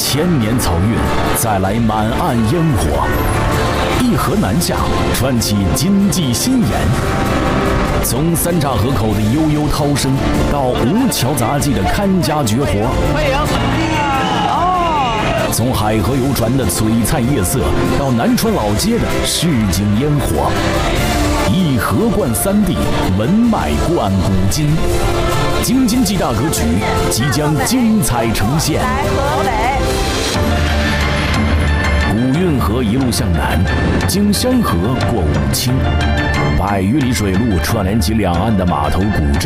千年草韵，再来满岸烟火。一河南下，串起经济新言。从三岔河口的悠悠涛声，到吴桥杂技的看家绝活。从海河游船的璀璨夜色，到南川老街的市井烟火。一河贯三地，文脉贯古今。京津冀大格局即将精彩呈现。古运河一路向南，经山河过武清，100余里水路串联起两岸的码头古镇。